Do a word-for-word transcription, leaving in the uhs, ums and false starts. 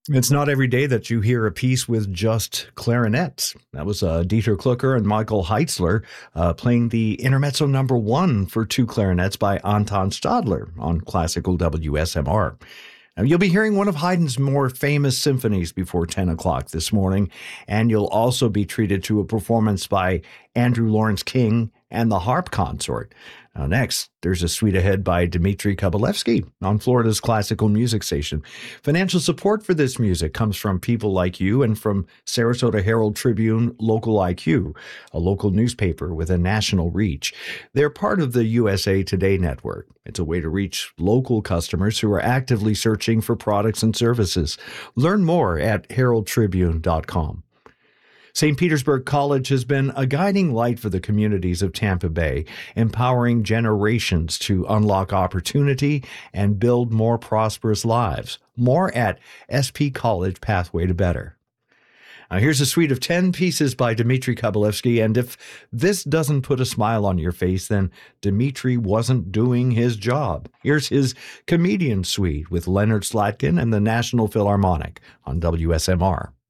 It's not every day that you hear a piece with just clarinets. That was uh, Dieter Klucker and Michael Heitzler uh, playing the Intermezzo number one for two clarinets by Anton Stadler on classical W S M R. Now, you'll be hearing one of Haydn's more famous symphonies before ten o'clock this morning, and you'll also be treated to a performance by Andrew Lawrence King and the Harp Consort. Now, next, there's a suite ahead by Dmitri Kabalevsky on Florida's classical music station. Financial support for this music comes from people like you and from Sarasota Herald Tribune Local I Q, a local newspaper with a national reach. They're part of the U S A Today network. It's a way to reach local customers who are actively searching for products and services. Learn more at herald tribune dot com. Saint Petersburg College has been a guiding light for the communities of Tampa Bay, empowering generations to unlock opportunity and build more prosperous lives. More at S P College Pathway to Better. Now, here's a suite of ten pieces by Dmitri Kabalevsky, and if this doesn't put a smile on your face, then Dmitri wasn't doing his job. Here's his Comedian Suite with Leonard Slatkin and the National Philharmonic on W S M R.